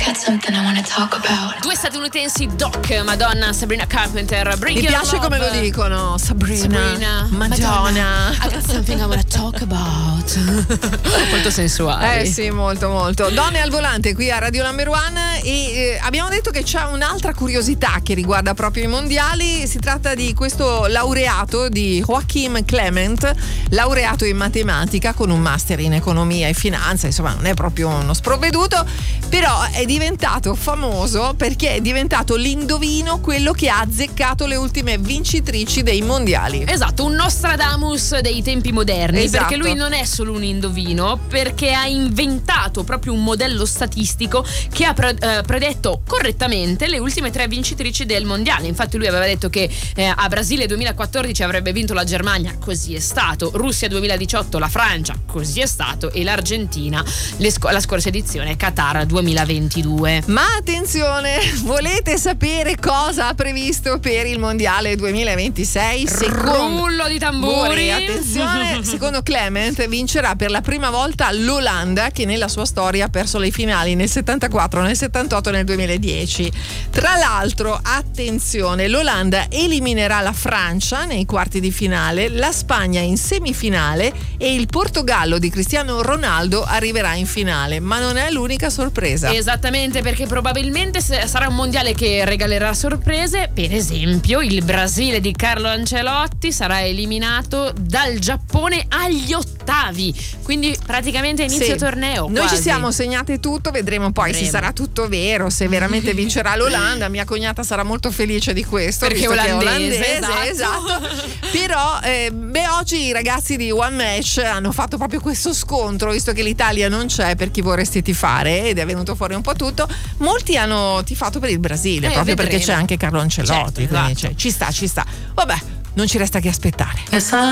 got something I wanna talk about. Due statunitensi doc, Madonna, Sabrina Carpenter. Mi piace come lo dicono, Sabrina, Madonna. I got something I wanna talk about. Molto sensuale. Sì, molto molto. Donne al volante qui a Radio Number One e abbiamo detto che c'è un'altra curiosità che riguarda proprio i mondiali. Si tratta di questo laureato di Joachim Clement, laureato in matematica con un master in economia e finanza, insomma non è proprio uno sprovveduto, però è diventato famoso perché è diventato l'indovino, quello che ha azzeccato le ultime vincitrici dei mondiali. Esatto, un Nostradamus dei tempi moderni, esatto. Perché lui non è solo un indovino, perché ha inventato proprio un modello statistico che ha predetto correttamente le ultime 3 vincitrici del mondiale. Infatti lui aveva detto che a Brasile 2014 avrebbe vinto la Germania, così è stato. Russia 2018 la Francia, così è stato. E l'Argentina la scorsa edizione Qatar 2022. Ma attenzione, volete sapere cosa ha previsto per il mondiale 2026? Rullo di tamburi. Attenzione, secondo Clement vincerà per la prima volta l'Olanda, che nella sua storia ha perso le finali nel 74, nel 78 e nel 2010. Tra l'altro, attenzione, l'Olanda eliminerà la Francia nei quarti di finale, la Spagna in semifinale e il Portogallo di Cristiano Ronaldo arriverà in finale. Ma non è l'unica sorpresa. Esattamente, perché probabilmente sarà un mondiale che regalerà sorprese. Per esempio, il Brasile di Carlo Ancelotti sarà eliminato dal Giappone agli ottavi, quindi praticamente inizio torneo. Noi quasi. Ci siamo segnate tutto, vedremo poi se sarà tutto vero, se veramente vincerà l'Olanda. Mia cognata sarà molto felice di questo, perché visto olandese, che è olandese, esatto. Però oggi i ragazzi di One Match hanno fatto proprio questo scontro, visto che l'Italia non c'è, per chi vorresti tifare, ed è venuto fuori un po' tutto. Molti hanno tifato per il Brasile, proprio vedremo. perché c'è anche Carlo Ancelotti, certo, quindi esatto. ci sta. Vabbè, non ci resta che aspettare.